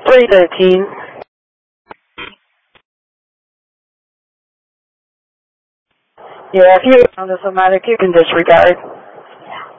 313. Yeah, if you're on the somatic, you can disregard.